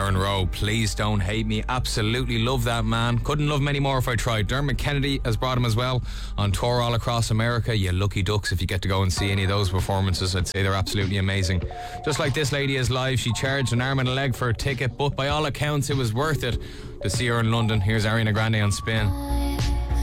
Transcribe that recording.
Darren Rowe, Please Don't Hate Me. Absolutely love that man. Couldn't love him any more if I tried. Dermot Kennedy has brought him as well on tour all across America. You lucky ducks if you get to go and see any of those performances. I'd say they're absolutely amazing. Just like this lady is live. She charged an arm and a leg for a ticket, but by all accounts it was worth it to see her in London. Here's Ariana Grande on Spin.